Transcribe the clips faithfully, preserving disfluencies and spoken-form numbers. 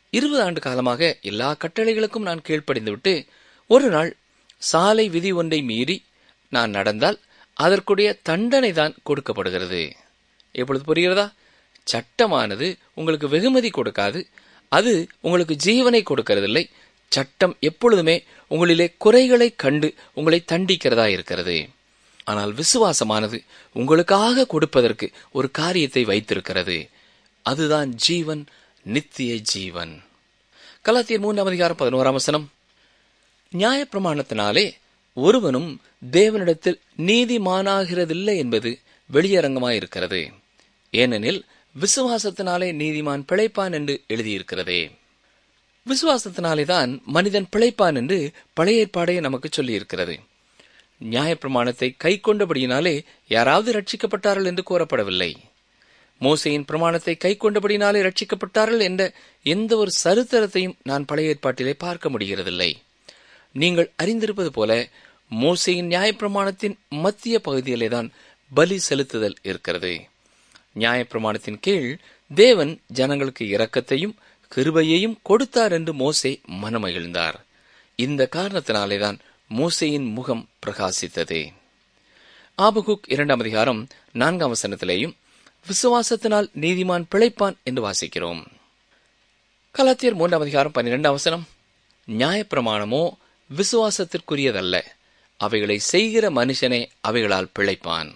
இருபது ஆண்டு காலமாக எல்லா கட்டளைகளுக்கும் நான் கீழ்ப்படிந்துவிட்டு ஒரு நாள் சாலை விதி ஒன்றை மீறி நான் நடந்தால் அதற்குடைய தண்டனை தான் கொடுக்கப்படுகிறது. எப்பொழுது புரிகிறதா? சட்டமானது உங்களுக்கு வெகுமதி கொடுக்காது, அது உங்களுக்கு ஜீவனை கொடுக்கிறதில்லை. சட்டம் எப்பொழுதுமே உங்களிலே குறைகளை கண்டு உங்களை தண்டிக்கிறதா இருக்கிறது. ஆனால் விசுவாசமானது உங்களுக்காக கொடுப்பதற்கு ஒரு காரியத்தை வைத்திருக்கிறது. அதுதான் ஜீவன், நித்திய ஜீவன். கலாத்தியர் மூன்றாம் அதிகாரம் பதினோராம் வசனம், நியாயப்பிரமாணத்தினாலே ஒருவனும் தேவனிடத்தில் நீதிமானாகிறதில்லை என்பது வெளியரங்கமாயிருக்கிறது. ஏனெனில் விசுவாசத்தினாலே நீதிமான் பிழைப்பான் என்று எழுதியிருக்கிறதே. விசுவாசத்தினாலேதான் மனிதன் பிழைப்பான் என்று பழைய ஏற்பாடே நமக்கு சொல்லியிருக்கிறது. நியாயப்பிரமாணத்தை கை கொண்டபடியினாலே யாராவது ரட்சிக்கப்பட்டார்கள் என்று கூறப்படவில்லை. மோசேயின் பிரமாணத்தை கை கொண்டபடினாலே ரட்சிக்கப்பட்டார்கள் என்ற எந்த ஒரு சரித்திரத்தையும் நான் பழைய ஏற்பாட்டிலே பார்க்க முடிகிறதில்லை. நீங்கள் அறிந்திருப்பது போல மோசேயின் நியாயப்பிரமாணத்தின் மத்திய பகுதியிலேதான் பலி செலுத்துதல் இருக்கிறது. நியாயப்பிரமாணத்தின் கீழ் தேவன் ஜனங்களுக்கு இரக்கத்தையும் கிருபையையும் கொடுத்தார் என்று மோசே மனமகிழ்ந்தார். இந்த காரணத்தினாலேதான் மோசேயின் முகம் பிரகாசித்தது. ஆபகுக் இரண்டாம் அதிகாரம் நான்காம் வசனத்திலேயும் விசுவாசத்தினால் நீதிமான் பிழைப்பான் என்று வாசிக்கிறோம். கலாத்தியர் மூன்றாம் அதிகாரம் பன்னிரெண்டாம் வசனம், நியாயப்பிரமாணமோ விசுவாசத்திற்குரியதல்ல, அவைகளை செய்கிற மனுஷனே அவைகளால் பிழைப்பான்.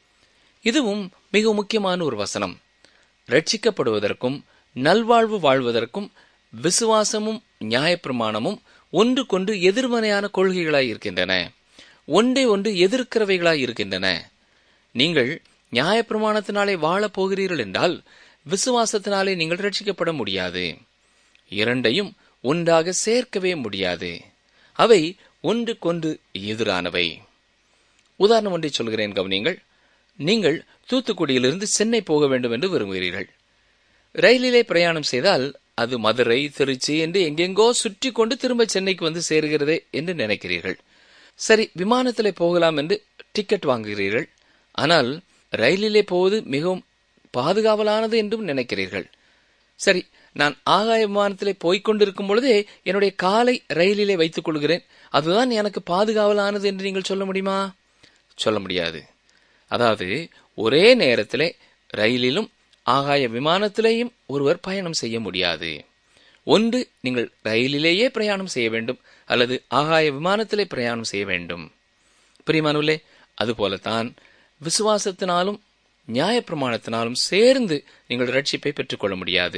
இதுவும் மிக முக்கியமான ஒரு வசனம். ரட்சிக்கப்படுவதற்கும் நல்வாழ்வு வாழ்வதற்கும் விசுவாசமும் நியாயப்பிரமாணமும் ஒன்றுக்கொன்று எதிர்மறையான கொள்கைகளாய் இருக்கின்றன. ஒன்றை ஒன்று எதிர்க்கிறவைகளாய் இருக்கின்றன. நீங்கள் நியாயப்பிரமாணத்தினாலே வாழப் போகிறீர்கள் என்றால் விசுவாசத்தினாலே நீங்கள் ரட்சிக்கப்பட முடியாது. இரண்டையும் ஒன்றாக சேர்க்கவே முடியாது. அவை ஒன்றுக்கொன்று எதிரானவை. உதாரணம் ஒன்றை சொல்கிறேன், கவனியுங்கள். நீங்கள் தூத்துக்குடியிலிருந்து சென்னை போக வேண்டும் என்று விரும்புகிறீர்கள். ரயிலிலே பிரயாணம் செய்தால் அது மதுரை, திருச்சி என்று எங்கெங்கோ சுற்றி கொண்டு திரும்ப சென்னைக்கு வந்து சேருகிறதே என்று நினைக்கிறீர்கள். சரி, விமானத்திலே போகலாம் என்று டிக்கெட் வாங்குகிறீர்கள். ஆனால் ரயிலிலே போவது மிகவும் பாதுகாவலானது என்றும் நினைக்கிறீர்கள். சரி, நான் ஆகாய விமானத்திலே போய்கொண்டிருக்கும் பொழுதே என்னுடைய காலை ரயிலிலே வைத்துக் கொள்கிறேன், அதுதான் எனக்கு பாதுகாவலானது என்று நீங்கள் சொல்ல முடியுமா? சொல்ல முடியாது. அதாவது ஒரே நேரத்திலே ரயிலிலும் ஆகாய விமானத்திலேயும் ஒருவர் பயணம் செய்ய முடியாது. ஒன்று நீங்கள் ரயிலிலேயே பிரயாணம் செய்ய வேண்டும், அல்லது ஆகாய விமானத்திலே பிரயாணம் செய்ய வேண்டும். பிரியமானவர்களே, அதுபோலத்தான் விசுவாசத்தினாலும் நியாயப்பிரமாணத்தினாலும் சேர்ந்து நீங்கள் ரட்சிப்பை பெற்றுக்கொள்ள முடியாது.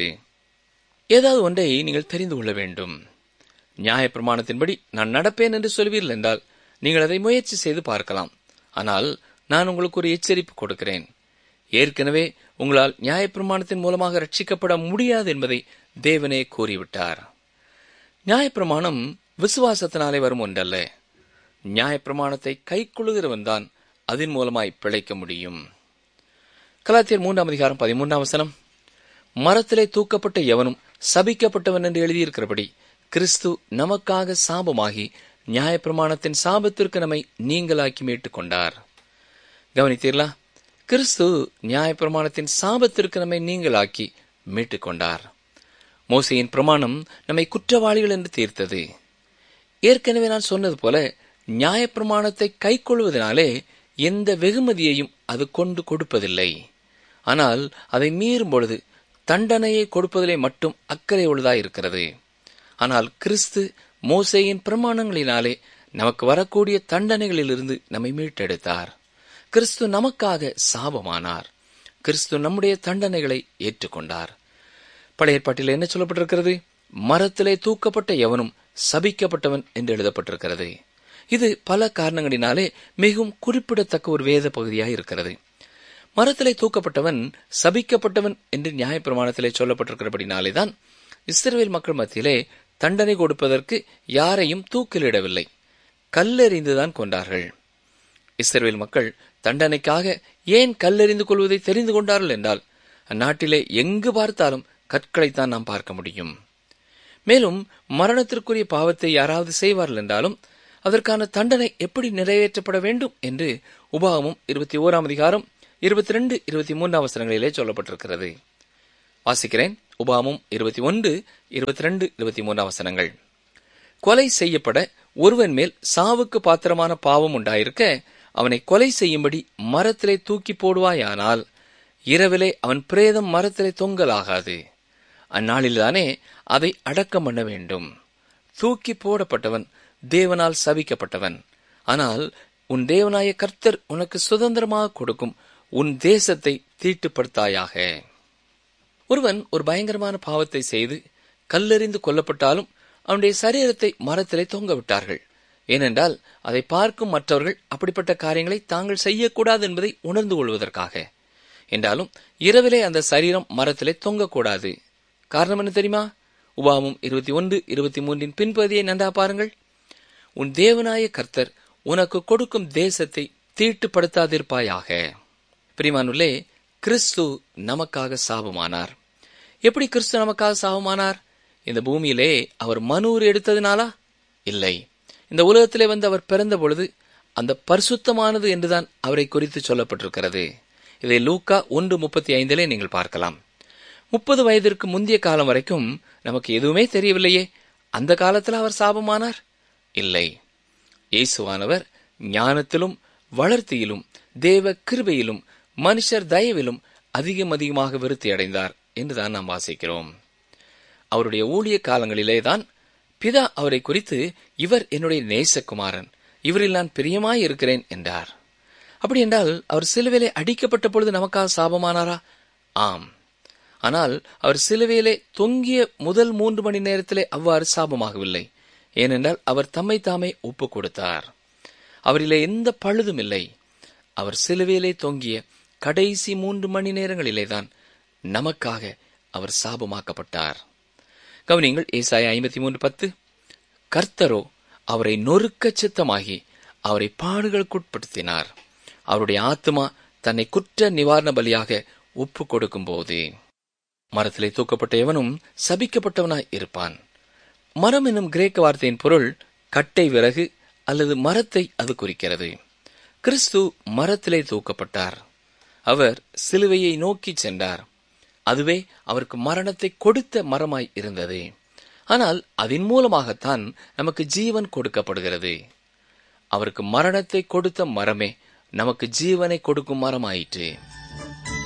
ஏதாவது ஒன்றை நீங்கள் தெரிந்து கொள்ள வேண்டும். நியாயப்பிரமாணத்தின்படி நான் நடப்பேன் என்று சொல்வீர்கள் என்றால் நீங்கள் அதை முயற்சி செய்து பார்க்கலாம். ஆனால் நான் உங்களுக்கு ஒரு எச்சரிப்பு கொடுக்கிறேன். ஏற்கனவே உங்களால் நியாயப்பிரமாணத்தின் மூலமாக ரட்சிக்கப்பட முடியாது என்பதை தேவனே கூறிவிட்டார். நியாயப்பிரமாணம் விசுவாசத்தினாலே வரும் ஒன்றல்ல. நியாயப்பிரமாணத்தை கை கொள்ளுகிறவன் தான் அதன் மூலமாய் பிழைக்க முடியும். கலாத்தியர் மூன்றாம் அதிகாரம் பதிமூன்றாம் வசனம், மரத்திலே தூக்கப்பட்ட எவனும் சபிக்கப்பட்டவன் என்று எழுதியிருக்கிறபடி கிறிஸ்து நமக்காக சாபமாகி நியாயப்பிரமாணத்தின் சாபத்திற்கு நம்மை நீங்களாக்கி மீட்டுக் கொண்டார். கவனித்தீர்களா? கிறிஸ்து நியாயப்பிரமாணத்தின் சாபத்திற்கு நம்மை நீங்களாக்கி மீட்டுக் கொண்டார். மோசேயின் பிரமாணம் நம்மை குற்றவாளிகள் என்று தீர்த்தது. ஏற்கனவே நான் சொன்னது போல நியாயப்பிரமாணத்தை கை கொள்வதனாலே எந்த வெகுமதியையும் அது கொண்டு கொடுப்பதில்லை. ஆனால் அதை மீறும் பொழுது தண்டனையை கொடுப்பதிலே மட்டும் அக்கறை உள்ளதாயிருக்கிறது. ஆனால் கிறிஸ்து மோசேயின் பிரமாணங்களினாலே நமக்கு வரக்கூடிய தண்டனைகளிலிருந்து நம்மை மீட்டெடுத்தார். கிறிஸ்து நமக்காக சாபமானார். கிறிஸ்து நம்முடைய தண்டனைகளை ஏற்றுக்கொண்டார். பழைய ஏற்பாட்டில் என்ன சொல்லப்பட்டிருக்கிறது? மரத்திலே தூக்கப்பட்ட எவனும் சபிக்கப்பட்டவன் என்று எழுதப்பட்டிருக்கிறது. இது பல காரணங்களினாலே மிகவும் குறிப்பிடத்தக்க ஒரு வேத பகுதியாக இருக்கிறது. மரத்திலே தூக்கப்பட்டவன் சபிக்கப்பட்டவன் என்று நியாயப்பிரமாணத்திலே சொல்லப்பட்டிருக்கிறபடினாலேதான் இஸ்ரவேல் மக்கள் மத்தியிலே தண்டனை கொடுப்பதற்கு யாரையும் தூக்கிலிடவில்லை, கல்லெறிந்துதான் கொண்டார்கள். இஸ்ரவேல் மக்கள் தண்டனைக்காக ஏன் கல்லெறிந்து கொள்வதை தெரிந்து கொண்டார்கள் என்றால் அந்நாட்டிலே எங்கு பார்த்தாலும் கற்களைத்தான் நாம் பார்க்க முடியும். மேலும் மரணத்திற்குரிய பாவத்தை யாராவது செய்வார்கள் என்றாலும் அதற்கான தண்டனை எப்படி நிறைவேற்றப்பட வேண்டும் என்று உபாகமம் இருபத்தி ஓராம் அதிகாரம் இருபத்தி ரெண்டு இருபத்தி மூன்றாம் வசனங்களிலே சொல்லப்பட்டிருக்கிறது. வாசிக்கிறேன். உபாகமம் இருபத்தி ஒன்று இருபத்தி ரெண்டு இருபத்தி மூன்றாம் வசனங்கள். கொலை செய்யப்பட ஒருவன் மேல் சாவுக்கு பாத்திரமான பாவம் உண்டாயிருக்க அவனை கொலை செய்யும்படி மரத்திலே தூக்கி போடுவாயானால் இரவிலே அவன் பிரேதம் மரத்திலே தொங்கலாகாது. அந்நாளில்தானே அதை அடக்கம் பண்ண வேண்டும். தூக்கி போடப்பட்டவன் தேவனால் சபிக்கப்பட்டவன். ஆனால் உன் தேவனாய கர்த்தர் உனக்கு சுதந்திரமாக கொடுக்கும் உன் தேசத்தை தீட்டுப்படுத்தாயாக. ஒருவன் ஒரு பயங்கரமான பாவத்தை செய்து கல்லெறிந்து கொல்லப்பட்டாலும் அவனுடைய சரீரத்தை மரத்திலே தொங்க விட்டார்கள். ஏனென்றால் அதை பார்க்கும் மற்றவர்கள் அப்படிப்பட்ட காரியங்களை தாங்கள் செய்யக்கூடாது என்பதை உணர்ந்து கொள்வதற்காக. என்றாலும் இரவிலே அந்த சரீரம் மரத்திலே தொங்கக்கூடாது. காரணம் என்ன தெரியுமா? உபாகமம் இருபத்தி ஒன்று இருபத்தி மூன்றின் பின்பகுதியை நன்றா பாருங்கள். உன் தேவனாய கர்த்தர் உனக்கு கொடுக்கும் தேசத்தை தீட்டுப்படுத்தாதிருப்பாயாக. பிரியமானுள்ளே, கிறிஸ்து நமக்காக சாபமானார். எப்படி கிறிஸ்து நமக்காக சாபமானார்? இந்த பூமியிலே அவர் மனூர் எடுத்ததினாலா? இல்லை. இந்த உலகத்திலே வந்து அவர் பிறந்த பொழுது அந்த பரிசுத்தமானது என்றுதான் அவரை குறித்து சொல்லப்பட்டிருக்கிறது. இதை லூக்கா ஒன்று முப்பத்தி ஐந்திலே நீங்கள் பார்க்கலாம். முப்பது வயதிற்கு முந்தைய காலம் வரைக்கும் நமக்கு எதுவுமே தெரியவில்லையே. அந்த காலத்தில் அவர் சாபமானார்? இல்லை. இயேசுவானவர் ஞானத்திலும் வளர்த்தியிலும் தேவ கிருபையிலும் மனுஷர் தயவிலும் அதிகம் அதிகமாக விருத்தி அடைந்தார் என்றுதான் நாம் வாசிக்கிறோம். அவருடைய ஊழிய காலங்களிலேதான் பிதா அவரை குறித்து இவர் என்னுடைய நேசகுமாரன், இவரில் நான் பிரியமாய் இருக்கிறேன் என்றார். அப்படி என்றால் அவர் சிலுவையிலே அடிக்கப்பட்ட பொழுது நமக்காக சாபமானாரா? ஆம். ஆனால் அவர் சிலுவையிலே தொங்கிய முதல் மூன்று மணி நேரத்திலே அவ்வாறு சாபமாகவில்லை. ஏனென்றால் அவர் தம்மை தாமே ஒப்பு கொடுத்தார். அவரிலே எந்த பழுதும் இல்லை. அவர் சிலுவையிலே தொங்கிய கடைசி மூன்று மணி நேரங்களிலேதான் நமக்காக அவர் சாபமாக்கப்பட்டார். கவனிங்கள், ஏசாயா ஐம்பத்தி மூன்று பத்து. கர்த்தரோ அவரை நொறுக்க சித்தமாகி அவரை பாடுகளுக்குட்படுத்தினார். அவருடைய ஆத்மா தன்னை குற்ற நிவாரண பலியாக ஒப்பு கொடுக்கும் போது. மரத்திலே தூக்கப்பட்ட எவனும் சபிக்கப்பட்டவனாய் இருப்பான். மரம் என்னும் கிரேக்க வார்த்தையின் பொருள் கட்டை விறகு அல்லது மரத்தை அது குறிக்கிறது. கிறிஸ்து மரத்திலே தூக்கப்பட்டார். அவர் சிலுவையை நோக்கி சென்றார். அதுவே அவருக்கு மரணத்தை கொடுத்த மரமாய் இருந்தது. ஆனால் அதன் மூலமாகத்தான் நமக்கு ஜீவன் கொடுக்கப்படுகிறது. அவருக்கு மரணத்தை கொடுத்த மரமே நமக்கு ஜீவனை கொடுக்கும் மரமாயிற்று.